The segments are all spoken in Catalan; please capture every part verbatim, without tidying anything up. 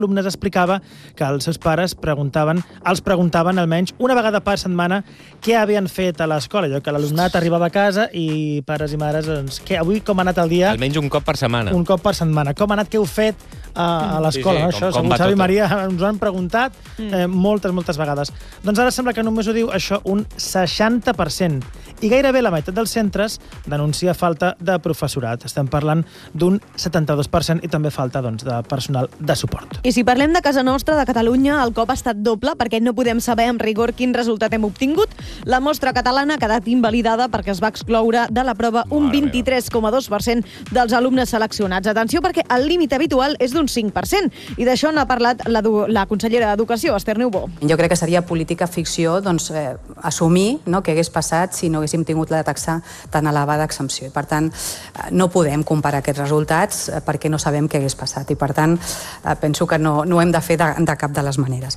alumnes explicava que els seus pares preguntaven, els preguntaven almenys una vegada per setmana què havien fet a l'escola. Allò que l'alumnat arribava a casa i pares i mares, doncs, què, avui com ha anat el dia? Almenys un cop per setmana. Un cop per setmana. Com ha anat, què heu fet a, a l'escola? Sí, sí, no? Això, com, com segur, Xavi i tot. Maria ens ho han preguntat eh, moltes, moltes vegades. Doncs ara sembla que només ho diu això un seixanta per cent. I gairebé la meitat dels centres denuncia falta de professorat. Estem parlant d'un setanta-dos per cent i també falta doncs, de personal de suport. I si parlem de casa nostra, de Catalunya, el cop ha estat doble perquè no podem saber amb rigor quin resultat hem obtingut. La mostra catalana ha quedat invalidada perquè es va excloure de la prova un vint-i-tres coma dos per cent dels alumnes seleccionats. Atenció, perquè el límit habitual és d'un cinc per cent. I d'això n'ha parlat la, la consellera d'Educació, Esther Niubó. Jo crec que seria política ficció doncs, eh, assumir no, què hagués passat si no haguéssim tingut la taxa tan elevada d'exempció. I, per tant, no podem comparar aquests resultats perquè no sabem què hagués passat. I, per tant, penso que no, no ho hem de fer de, de cap de les maneres.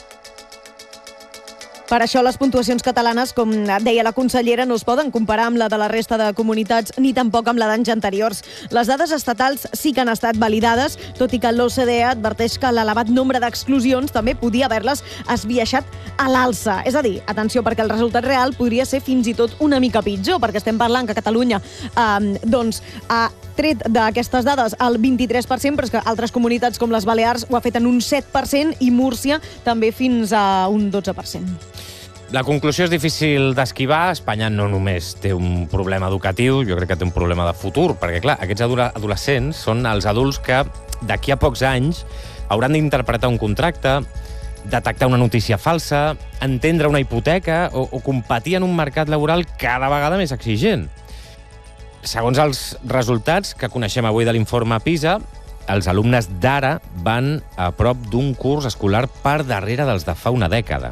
Per això les puntuacions catalanes, com deia la consellera, no es poden comparar amb la de la resta de comunitats ni tampoc amb la d'anys anteriors. Les dades estatals sí que han estat validades, tot i que l'O C D E adverteix que l'elevat nombre d'exclusions també podia haver-les esbiaixat a l'alça. És a dir, atenció, perquè el resultat real podria ser fins i tot una mica pitjor, perquè estem parlant que Catalunya eh, doncs, ha tret d'aquestes dades el vint-i-tres per cent, però és que altres comunitats com les Balears ho ha fet en un set per cent i Múrcia també fins a un dotze per cent. La conclusió és difícil d'esquivar. Espanya no només té un problema educatiu, jo crec que té un problema de futur, perquè, clar, aquests adolescents són els adults que d'aquí a pocs anys hauran d'interpretar un contracte, detectar una notícia falsa, entendre una hipoteca o, o competir en un mercat laboral cada vegada més exigent. Segons els resultats que coneixem avui de l'informe PISA, els alumnes d'ara van a prop d'un curs escolar per darrere dels de fa una dècada.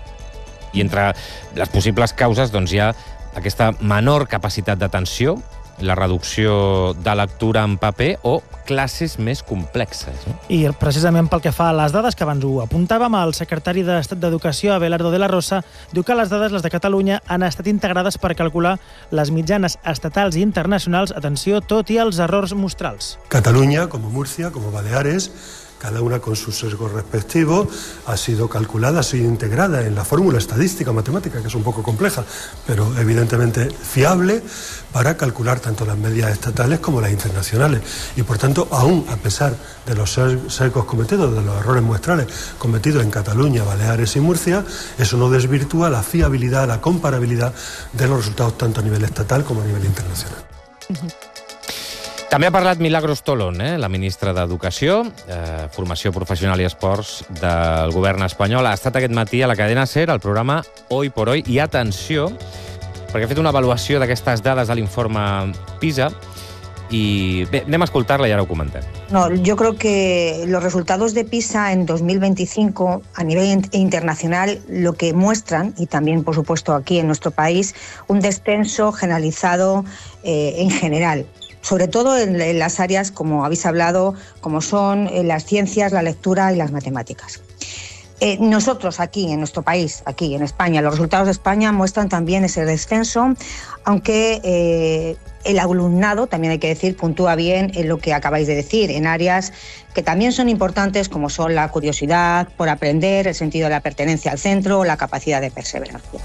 I entre les possibles causes doncs, hi ha aquesta menor capacitat d'atenció, la reducció de lectura en paper o classes més complexes. No? I precisament pel que fa a les dades, que abans ho apuntàvem, el secretari d'Estat d'Educació, Abelardo de la Rosa, diu que les dades, les de Catalunya, han estat integrades per calcular les mitjanes estatals i internacionals, atenció, tot i els errors mostrals. Cataluña, como Murcia, como Baleares, cada una con sus sesgos respectivos, ha sido calculada, ha sido integrada en la fórmula estadística matemática, que es un poco compleja, pero evidentemente fiable para calcular tanto las medias estatales como las internacionales. Y por tanto, aún a pesar de los sesgos cometidos, de los errores muestrales cometidos en Cataluña, Baleares y Murcia, eso no desvirtúa la fiabilidad, la comparabilidad de los resultados tanto a nivel estatal como a nivel internacional. Uh-huh. També ha parlat Milagros Tolón, eh, la ministra d'Educació, eh, Formació Professional i Esports del govern espanyol. Ha estat aquest matí a la cadena SER, al programa Hoy por Hoy. I atenció, perquè ha fet una avaluació d'aquestes dades a l'informe PISA i bé, anem a escoltar-la i ara ho comentem. No, yo creo que los resultados de PISA en dos mil veinticinco a nivel internacional lo que muestran, y también por supuesto aquí en nuestro país, un descenso generalizado eh, en general. Sobre todo en, en las áreas, como habéis hablado, como son eh, las ciencias, la lectura y las matemáticas. Eh, nosotros aquí, en nuestro país, aquí en España, los resultados de España muestran también ese descenso, aunque eh, el alumnado, también hay que decir, puntúa bien en lo que acabáis de decir, en áreas que también son importantes, como son la curiosidad por aprender, el sentido de la pertenencia al centro o la capacidad de perseverancia.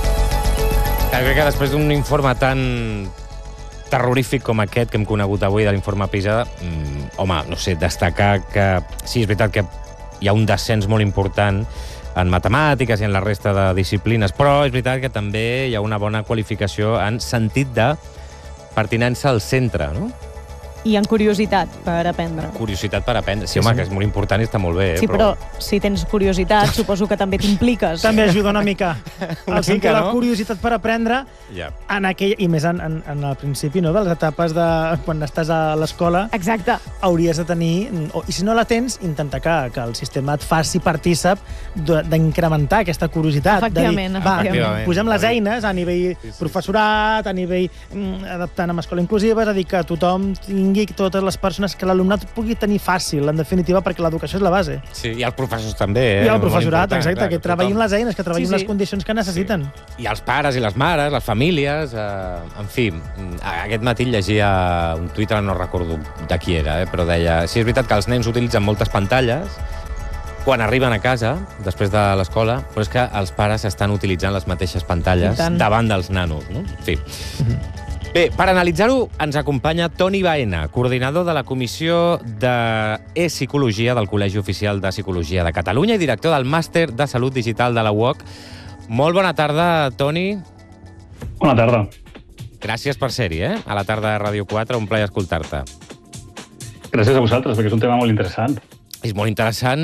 Crec que després d'un informe tan terrorífic com aquest que hem conegut avui de l'informe PISA, mmm, home, no sé, destacar que sí, és veritat que hi ha un descens molt important en matemàtiques i en la resta de disciplines, però és veritat que també hi ha una bona qualificació en sentit de pertinença al centre, no? I en curiositat per aprendre. Curiositat per aprendre. Sí, home, que és molt important i està molt bé. Sí, però, però si tens curiositat, suposo que també t'impliques. També ajuda una mica. Una el sentir mica, la no? curiositat per aprendre, ja. en aquell, i més en, en, en el principi, no?, de les etapes de quan estàs a l'escola. Exacte. Hauries de tenir, o, i si no la tens, intentar que, que el sistema et faci partícip d'incrementar aquesta curiositat. Efectivament, de dir, va, efectivament. posem les eines a nivell sí, sí. professorat, a nivell mm, adaptant amb escola inclusiva, és a dir, que tothom tingui tingui totes les persones que l'alumnat pugui tenir fàcil, en definitiva, perquè l'educació és la base. Sí, i els professors també, eh? I el professorat, exacte, clar, que treballin les eines, que treballin Sí, sí. les condicions que necessiten. Sí. I els pares i les mares, les famílies... Eh, en fi, aquest matí llegia un tuit, ara no recordo de qui era, eh, però deia... Sí, és veritat que els nens utilitzen moltes pantalles quan arriben a casa, després de l'escola, però és que els pares estan utilitzant les mateixes pantalles davant dels nanos, no? En fi. Mm-hmm. Bé, per analitzar-ho ens acompanya Toni Baena, coordinador de la Comissió d'e-Psicologia del Col·legi Oficial de Psicologia de Catalunya i director del Màster de Salut Digital de la U O C. Molt bona tarda, Toni. Bona tarda. Gràcies per ser-hi, eh? A la tarda de Ràdio quatre, un plaer escoltar-te. Gràcies a vosaltres, perquè és un tema molt interessant. És molt interessant.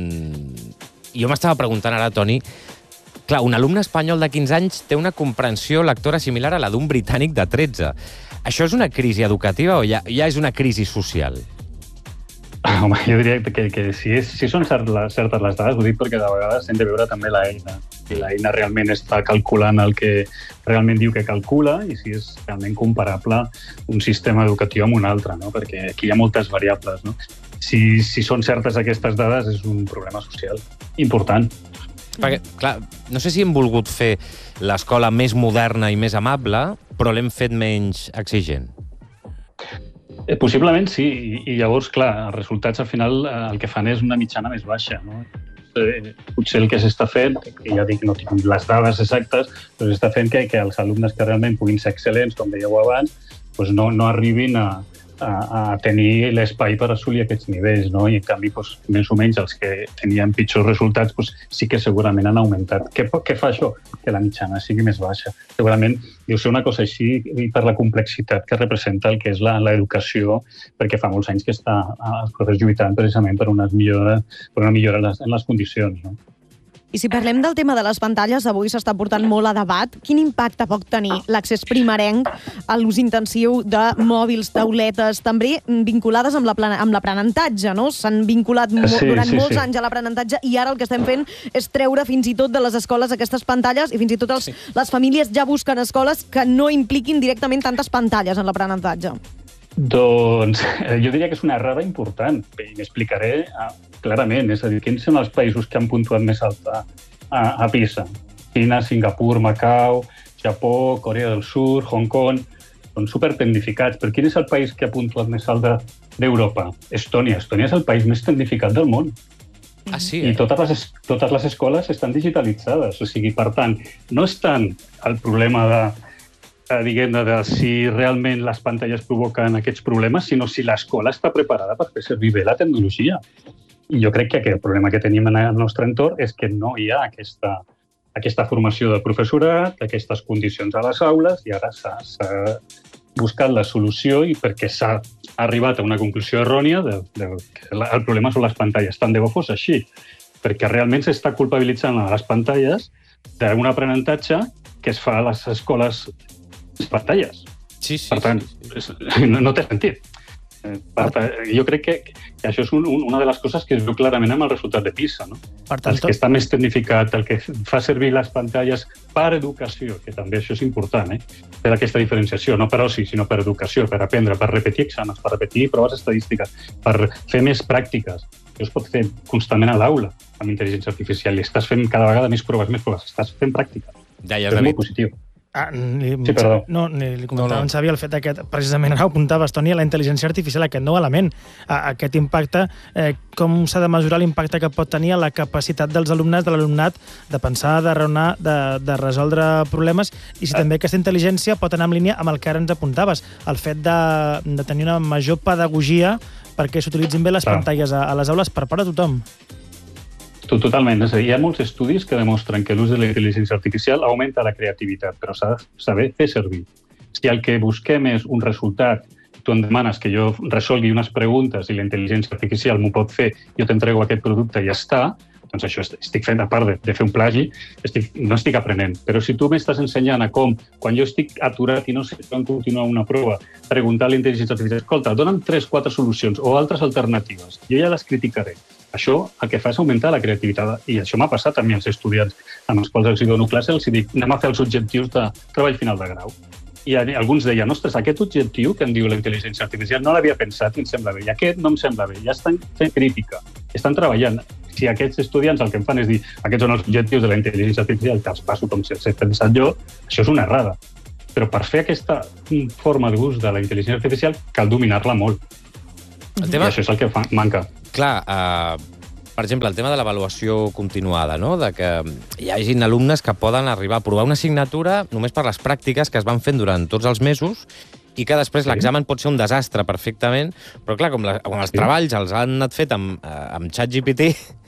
Jo m'estava preguntant ara, Toni, clar, un alumne espanyol de quinze anys té una comprensió lectora similar a la d'un britànic de tretze. Això és una crisi educativa o ja, ja és una crisi social? Home, jo diria que, que si, és, si són cert, les, certes les dades, ho dic perquè de vegades hem de veure també l'eina. Si l'eina realment està calculant el que realment diu que calcula i si és realment comparable un sistema educatiu amb un altre, no? Perquè aquí hi ha moltes variables, no? Si, si són certes aquestes dades, és un problema social important. Perquè, clar, no sé si hem volgut fer l'escola més moderna i més amable, però l'hem fet menys exigent. Eh, possiblement sí, i, i llavors, clar, els resultats al final eh, el que fan és una mitjana més baixa, no? Eh, potser el que s'està fent, que ja dic, no tinc les dades exactes, però s'està fent que, que els alumnes que realment puguin ser excel·lents, com dèieu abans, doncs no, no arribin a, a, a tenir l'espai per assolir aquests nivells, no? I en canvi, doncs, més o menys els que tenien pitjors resultats doncs, sí que segurament han augmentat. Què, què fa això? Que la mitjana sigui més baixa. Segurament deu ser una cosa així i per la complexitat que representa el que és l'educació, perquè fa molts anys que està els professors lluitant precisament per una millora, per una millora en les, en les condicions, no? I si parlem del tema de les pantalles, avui s'està portant molt a debat. Quin impacte pot tenir l'accés primerenc a l'ús intensiu de mòbils, tauletes, també vinculades amb l'aprenentatge, no? S'han vinculat sí, durant sí, molts sí. anys a l'aprenentatge i ara el que estem fent és treure fins i tot de les escoles aquestes pantalles i fins i tot els, sí. les famílies ja busquen escoles que no impliquin directament tantes pantalles en l'aprenentatge. Doncs jo diria que és una errada important i m'explicaré clarament. És a dir, quins són els països que han puntuat més alt a, a, a PISA? Xina, Singapur, Macau, Japó, Corea del Sur, Hong Kong, són supertecnificats. Però quin és el país que ha puntuat més alt d'Europa? Estònia. Estònia és el país més tecnificat del món. Ah, sí, eh? I totes les, totes les escoles estan digitalitzades. O sigui, per tant, no és tant el problema de diguem de si realment les pantalles provoquen aquests problemes, sinó si l'escola està preparada per fer servir bé la tecnologia. I jo crec que el problema que tenim en el nostre entorn és que no hi ha aquesta, aquesta formació del professorat, aquestes condicions a les aules, i ara s'ha buscat la solució i perquè s'ha arribat a una conclusió errònia de, de, que el problema són les pantalles. Tant de bo fos així, perquè realment s'està culpabilitzant a les pantalles d'un aprenentatge que es fa a les escoles les pantalles. Sí, sí, per tant, sí, sí. no, no té sentit. Per tant, jo crec que, que això és un, un, una de les coses que es veu clarament amb el resultat de PISA, no? Per tant, el que està més tecnificat, el que fa servir les pantalles per educació, que també això és important, eh? Per aquesta diferenciació, no per oci, sinó per educació, per aprendre, per repetir exàmens, per repetir proves estadístiques, per fer més pràctiques. Això es pot fer constantment a l'aula amb intel·ligència artificial i estàs fent cada vegada més proves, més proves, estàs fent pràctica. Deies, és David. molt positiu. Ah, li, sí, perdó. No, li, li comentava no, no. en Xavi el fet que precisament ara ho apuntava Estònia, la intel·ligència artificial, aquest nou element, aquest impacte, eh, com s'ha de mesurar l'impacte que pot tenir a la capacitat dels alumnes, de l'alumnat, de pensar, de raonar, de, de resoldre problemes, i si també aquesta intel·ligència pot anar en línia amb el que ara ens apuntaves, el fet de, de tenir una major pedagogia perquè s'utilitzin bé les Clar. pantalles a, a les aules per part de tothom. Totalment. És a dir, hi ha molts estudis que demostren que l'ús de la intel·ligència artificial augmenta la creativitat, però s'ha de saber fer servir. Si el que busquem és un resultat, tu em demanes que jo resolgui unes preguntes i la intel·ligència artificial m'ho pot fer, jo t'entrego aquest producte i ja està, doncs això estic fent, a part de, de fer un plagi, estic, no estic aprenent. Però si tu m'estàs ensenyant a com, quan jo estic aturat i no sé com continuar una prova, preguntar a la intel·ligència artificial, escolta, dona'm tres, quatre solucions o altres alternatives, jo ja les criticaré. Això el que fa és augmentar la creativitat, i això m'ha passat a mi als estudiants amb els quals els dono classe, els dic, anem a fer els objectius de treball final de grau. i alguns deien, ostres, aquest objectiu que em diu la intel·ligència artificial no l'havia pensat i em sembla bé, i aquest no em sembla bé, ja estan fent crítica, estan treballant. Si aquests estudiants el que em fan és dir aquests són els objectius de la intel·ligència artificial que els passo com si els he pensat jo, això és una errada. Però per fer aquesta forma d'ús de la intel·ligència artificial cal dominar-la molt. El tema... I això és el que fa... manca. Clar, uh, per exemple, el tema de l'avaluació continuada, no? De que hi hagi alumnes que poden arribar a provar una assignatura només per les pràctiques que es van fent durant tots els mesos i que després sí. l'examen pot ser un desastre perfectament, però clar, com, la, com els sí. treballs els han anat fet amb, amb ChatGPT,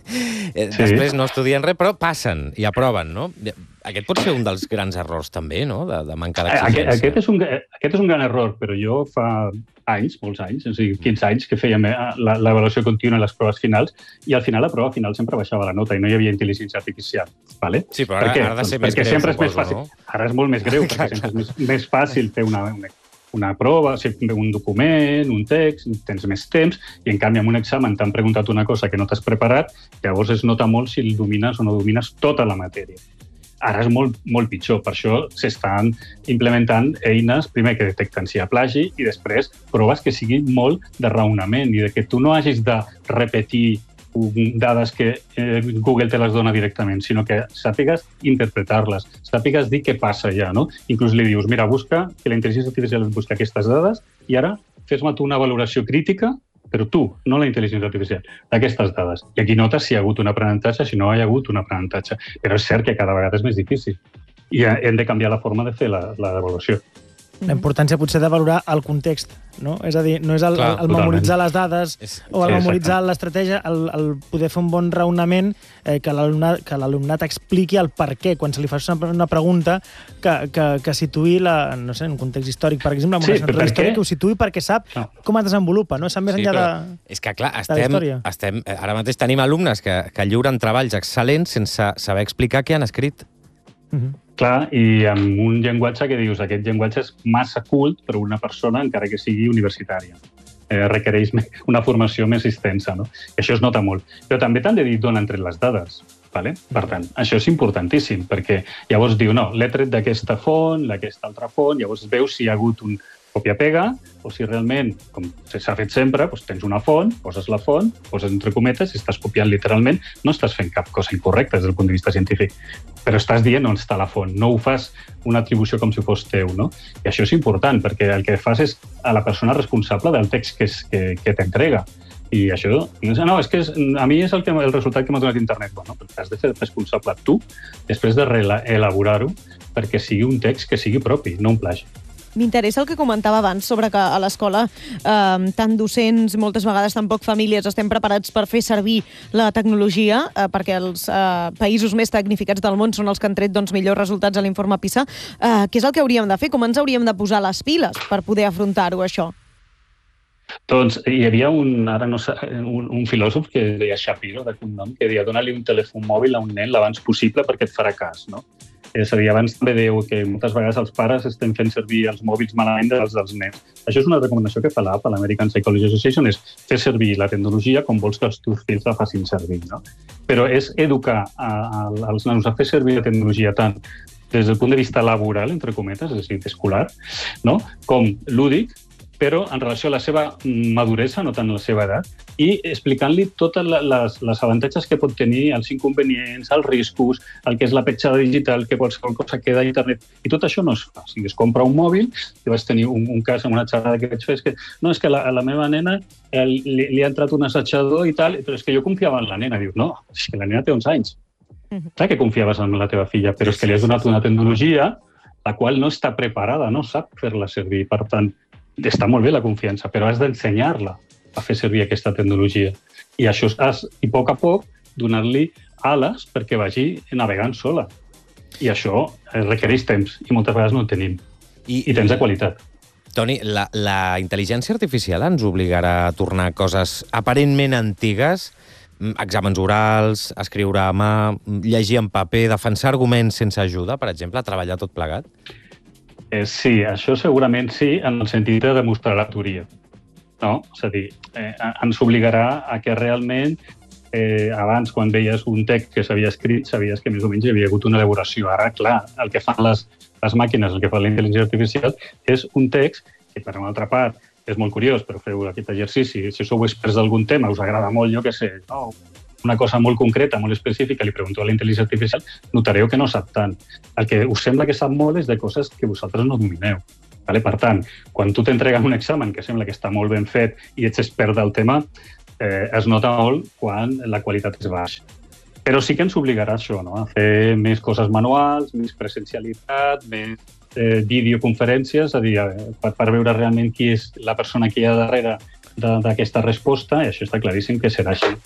sí. després no estudien res, però passen i aproven, no? Aquest pot ser un dels grans errors també, no? De, de manca d'exigència. Aquest, aquest, és un, aquest és un gran error, però jo fa anys, molts anys, o sigui, quinze anys que fèiem l'avaluació contínua i les proves finals, i al final la prova final sempre baixava la nota i no hi havia intel·ligència artificial. Vale? Sí, però ara, ara ha de ser doncs més greu, sempre suposo, és més fàcil. no? Ara és molt més greu, perquè sempre és més, més fàcil fer una, una, una prova, un document, un text, tens més temps, i en canvi en un examen t'han preguntat una cosa que no t'has preparat, llavors es nota molt si el domines o no domines tota la matèria. Ara és molt, molt pitjor, per això s'estan implementant eines, primer que detecten si hi ha plagi i després proves que siguin molt de raonament i de que tu no hagis de repetir dades que eh, Google te les dona directament, sinó que sàpigues interpretar-les, sàpigues dir què passa ja, no? Inclús li dius, mira, busca, que la intel·ligència artificial busca aquestes dades i ara fes-me tu una valoració crítica, però tu, no la intel·ligència artificial, d'aquestes dades. I aquí notes si hi ha hagut un aprenentatge, si no hi ha hagut un aprenentatge. Però és cert que cada vegada és més difícil i hem de canviar la forma de fer l'avaluació. La importància potser de valorar el context, no? És a dir, no és el, Clar, el, el memoritzar les dades és, o el sí, memoritzar l'estratègia, el, el poder fer un bon raonament, eh, que l'alumnat expliqui el per què, quan se li fas una, una pregunta, que, que, que situï la, no sé, en un context històric, per exemple, en una sí, centre històric, que ho situï perquè sap no. com es desenvolupa, no? Sap més sí, enllà de, és que, clar, estem, estem, ara mateix tenim alumnes que, que lliuren treballs excel·lents sense saber explicar què han escrit. Uh-huh. Clar, i amb un llenguatge que dius, aquest llenguatge és massa cult per a una persona, encara que sigui universitària. Eh, requereix una formació més extensa, no? I això es nota molt. Però també t'han de dir d'on han tret les dades. Vale? Per tant, això és importantíssim, perquè llavors diu, no, l'he tret d'aquesta font, d'aquesta altra font, llavors veus si hi ha hagut un copia-pega, o si realment, com s'ha fet sempre, doncs tens una font, poses la font, poses entre cometes, si estàs copiant literalment, no estàs fent cap cosa incorrecta des del punt de vista científic, però estàs dient on està la font, no ho fas una atribució com si fos teu, no? I això és important, perquè el que fas és a la persona responsable del text que, és, que, que t'entrega. I això, no, és que és, a mi és el, que, el resultat que m'ha donat internet. Bueno, perquè has de ser responsable tu, després de elaborar-ho, perquè sigui un text que sigui propi, no un plagi. M'interessa el que comentava abans sobre que a l'escola eh, tant docents, moltes vegades tampoc famílies, estem preparats per fer servir la tecnologia, eh, perquè els eh, països més tecnificats del món són els que han tret doncs, millors resultats a l'informe PISA. Eh, què és el que hauríem de fer? Com ens hauríem de posar les piles per poder afrontar-ho, això? Doncs hi havia un, ara no sé, un, un filòsof que deia Shapiro, de cognom, que deia dona-li un telèfon mòbil a un nen l'abans possible perquè et farà cas, no? És a dir, abans també diu que moltes vegades els pares estem fent servir els mòbils malament dels, dels nens. Això és una recomanació que fa l'A P, l'American Psychology Association, és fer servir la tecnologia com vols que els teus fills la facin servir, no? Però és educar a, a, als nanos a fer servir la tecnologia tant des del punt de vista laboral, entre cometes, és a dir, escolar, no? Com lúdic, però en relació a la seva maduresa, no tant a la seva edat, i explicant-li totes les, les avantatges que pot tenir, els inconvenients, els riscos, el que és la petjada digital, que qualsevol cosa queda a internet. I tot això no es fa. Si es compra un mòbil, que vaig tenir un, un cas en una xerrada que vaig fer, és que no, és que la, a la meva nena eh, li, li ha entrat un assajador i tal, però és que jo confiava en la nena. Diu, no, és que la nena té onze anys. Clar que confiaves en la teva filla, però és que li has donat una tecnologia la qual no està preparada, no sap fer-la servir. Per tant, està molt bé la confiança, però has d'ensenyar-la a fer servir aquesta tecnologia. I això has, i a poc a poc, donar-li ales perquè vagi navegant sola. I això requereix temps, i moltes vegades no el tenim. I, I temps de qualitat. Toni, la, la intel·ligència artificial ens obligarà a tornar a coses aparentment antigues, exàmens orals, escriure a mà, llegir en paper, defensar arguments sense ajuda, per exemple, a treballar tot plegat? Eh, sí, això segurament sí, en el sentit de demostrar la teoria. No? És a dir, eh, ens obligarà a que realment eh, abans, quan veies un text que s'havia escrit, sabies que més o menys hi havia hagut una elaboració. Ara, clar, el que fan les, les màquines, el que fa la intel·ligència artificial, és un text que, per una altra part, és molt curiós, però feu aquest exercici. Si sou experts d'algun tema, us agrada molt, jo què sé, no, una cosa molt concreta, molt específica, li pregunteu a la intel·ligència artificial, notareu que no sap tant. El que us sembla que sap molt és de coses que vosaltres no domineu. Vale? Per tant, quan tu t'entreguen un examen que sembla que està molt ben fet i ets expert del tema, eh, es nota molt quan la qualitat és baixa. Però sí que ens obligarà això, no? A fer més coses manuals, més presencialitat, més eh, videoconferències, és a dir, per, per veure realment qui és la persona que hi ha darrere d'aquesta resposta, i això està claríssim que serà així.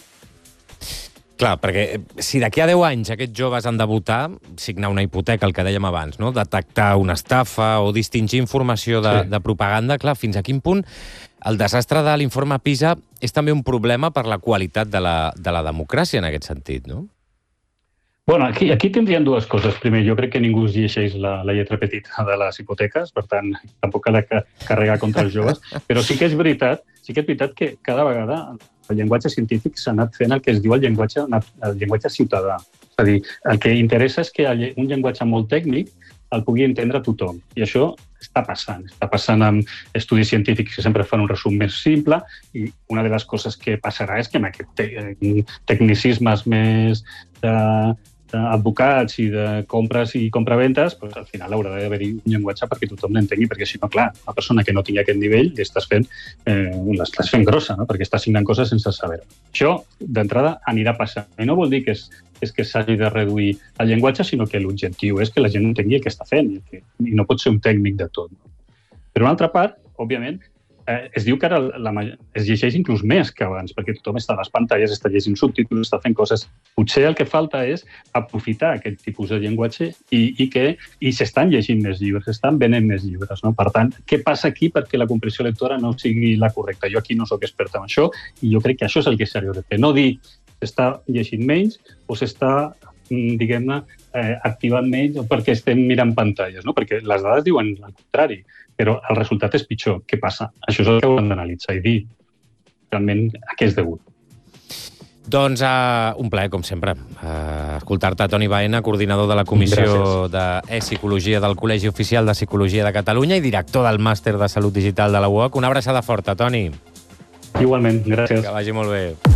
Clar, perquè si d'aquí a deu anys aquests joves han de votar, signar una hipoteca, el que dèiem abans, no? Detectar una estafa o distingir informació de, sí. de propaganda, clar, fins a quin punt el desastre de l'informe PISA és també un problema per la qualitat de la, de la democràcia en aquest sentit, no? Bueno, aquí, aquí tindrien dues coses. Primer, jo crec que ningú es llegeix la, la lletra petita de les hipoteques, per tant, tampoc cal carregar contra els joves, però sí que és veritat, sí que és veritat que cada vegada el llenguatge científic s'ha anat fent el que es diu el llenguatge, el llenguatge ciutadà. És a dir, el que interessa és que un llenguatge molt tècnic el pugui entendre tothom. I això està passant. Està passant amb estudis científics que sempre fan un resum més simple i una de les coses que passarà és que amb aquests te tecnicismes més de d'advocats i de compres i compraventes, doncs al final haurà d'haver-hi un llenguatge perquè tothom l'entengui, perquè si no, clar, una persona que no tingui aquest nivell l'estàs fent, eh, l'estàs fent grossa, no? Perquè està signant coses sense saber. Això, d'entrada, anirà passant. I no vol dir que és, és que s'hagi de reduir el llenguatge, sinó que l'objectiu és que la gent entengui el que està fent i, que, i no pot ser un tècnic de tot. No? Per una altra part, òbviament, Eh, es diu que ara la, es llegeix inclús més que abans, perquè tothom està a les pantalles, està llegint subtítols, està fent coses. Potser el que falta és aprofitar aquest tipus de llenguatge i, i que i s'estan llegint més llibres, s'estan venent més llibres. No? Per tant, què passa aquí perquè la comprensió lectora no sigui la correcta? Jo aquí no sóc expert en això i jo crec que això és el que s'hauria de fer. No dir s'està llegint menys o s'està, diguem-ne, eh, activant menys perquè estem mirant pantalles, no? Perquè les dades diuen el contrari, però el resultat és pitjor. Què passa? Això és el que haurem d'analitzar i dir realment a què és degut. Doncs uh, un plaer, com sempre, uh, escoltar-te, Toni Baena, coordinador de la Comissió d'e-Psicologia del Col·legi Oficial de Psicologia de Catalunya i director del Màster de Salut Digital de la U O C. Una abraçada forta, Toni. Igualment, gràcies. Que vagi molt bé.